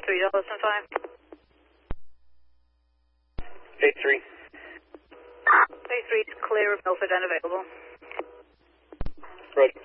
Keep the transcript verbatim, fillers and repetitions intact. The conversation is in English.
three dollars and five. A three. A three is clear of Milford and available. Roger.